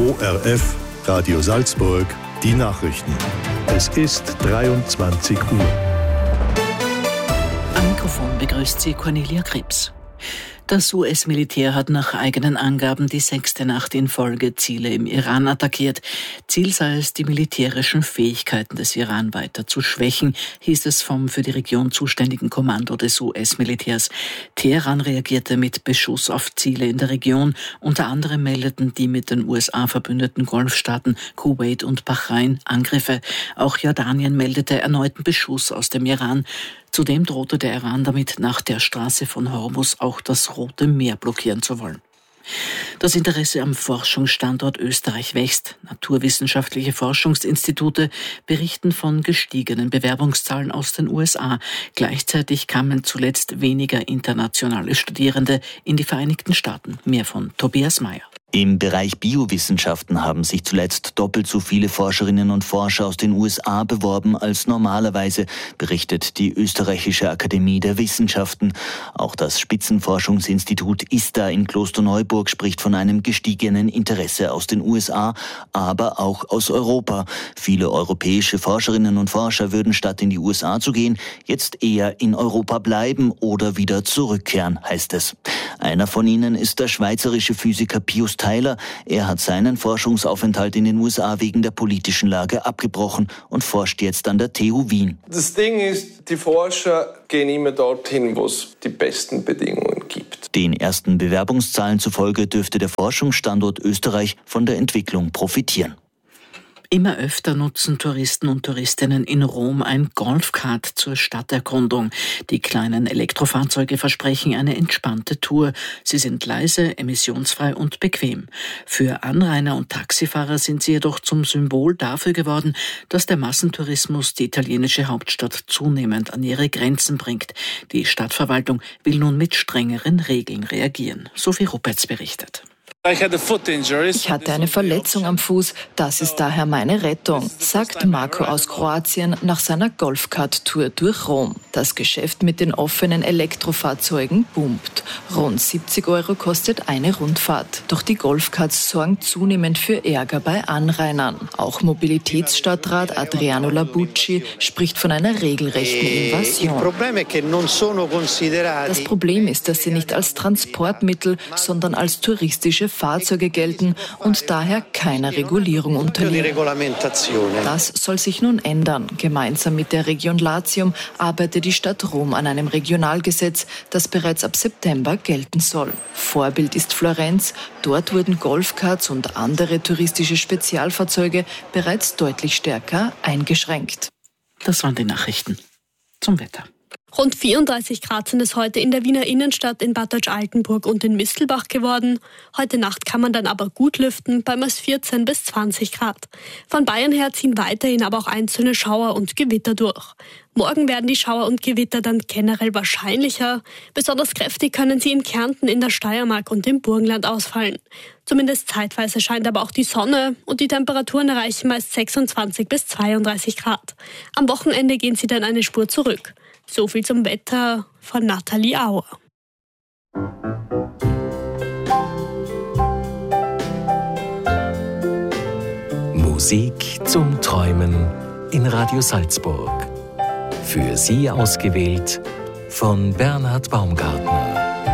ORF Radio Salzburg, die Nachrichten. Es ist 23 Uhr. Am Mikrofon begrüßt sie Cornelia Krebs. Das US-Militär hat nach eigenen Angaben die 6. Nacht in Folge Ziele im Iran attackiert. Ziel sei es, die militärischen Fähigkeiten des Iran weiter zu schwächen, hieß es vom für die Region zuständigen Kommando des US-Militärs. Teheran reagierte mit Beschuss auf Ziele in der Region. Unter anderem meldeten die mit den USA verbündeten Golfstaaten Kuwait und Bahrain Angriffe. Auch Jordanien meldete erneuten Beschuss aus dem Iran. Zudem drohte der Iran damit, nach der Straße von Hormuz auch das Rote Meer blockieren zu wollen. Das Interesse am Forschungsstandort Österreich wächst. Naturwissenschaftliche Forschungsinstitute berichten von gestiegenen Bewerbungszahlen aus den USA. Gleichzeitig kamen zuletzt weniger internationale Studierende in die Vereinigten Staaten. Mehr von Tobias Mayer. Im Bereich Biowissenschaften haben sich zuletzt doppelt so viele Forscherinnen und Forscher aus den USA beworben als normalerweise, berichtet die Österreichische Akademie der Wissenschaften. Auch das Spitzenforschungsinstitut ISTA in Klosterneuburg spricht von einem gestiegenen Interesse aus den USA, aber auch aus Europa. Viele europäische Forscherinnen und Forscher würden statt in die USA zu gehen, jetzt eher in Europa bleiben oder wieder zurückkehren, heißt es. Einer von ihnen ist der schweizerische Physiker Pius Tyler. Er hat seinen Forschungsaufenthalt in den USA wegen der politischen Lage abgebrochen und forscht jetzt an der TU Wien. Das Ding ist, die Forscher gehen immer dorthin, wo es die besten Bedingungen gibt. Den ersten Bewerbungszahlen zufolge dürfte der Forschungsstandort Österreich von der Entwicklung profitieren. Immer öfter nutzen Touristen und Touristinnen in Rom ein Golfkart zur Stadterkundung. Die kleinen Elektrofahrzeuge versprechen eine entspannte Tour. Sie sind leise, emissionsfrei und bequem. Für Anrainer und Taxifahrer sind sie jedoch zum Symbol dafür geworden, dass der Massentourismus die italienische Hauptstadt zunehmend an ihre Grenzen bringt. Die Stadtverwaltung will nun mit strengeren Regeln reagieren. Sophie Ruppertz berichtet. Ich hatte eine Verletzung am Fuß, das ist daher meine Rettung, sagt Marco aus Kroatien nach seiner Golfkart-Tour durch Rom. Das Geschäft mit den offenen Elektrofahrzeugen boomt. Rund 70 € kostet eine Rundfahrt. Doch die Golfkarts sorgen zunehmend für Ärger bei Anrainern. Auch Mobilitätsstadtrat Adriano Labucci spricht von einer regelrechten Invasion. Das Problem ist, dass sie nicht als Transportmittel, sondern als touristische Fahrzeuge gelten und daher keiner Regulierung unterliegen. Das soll sich nun ändern. Gemeinsam mit der Region Latium arbeitet die Stadt Rom an einem Regionalgesetz, das bereits ab September gelten soll. Vorbild ist Florenz. Dort wurden Golfkarts und andere touristische Spezialfahrzeuge bereits deutlich stärker eingeschränkt. Das waren die Nachrichten. Zum Wetter. Rund 34 Grad sind es heute in der Wiener Innenstadt, in Bad Deutsch-Altenburg und in Mistelbach geworden. Heute Nacht kann man dann aber gut lüften, bei meist 14 bis 20 Grad. Von Bayern her ziehen weiterhin aber auch einzelne Schauer und Gewitter durch. Morgen werden die Schauer und Gewitter dann generell wahrscheinlicher. Besonders kräftig können sie in Kärnten, in der Steiermark und im Burgenland ausfallen. Zumindest zeitweise scheint aber auch die Sonne und die Temperaturen erreichen meist 26 bis 32 Grad. Am Wochenende gehen sie dann eine Spur zurück. So viel zum Wetter von Nathalie Auer. Musik zum Träumen in Radio Salzburg. Für Sie ausgewählt von Bernhard Baumgartner.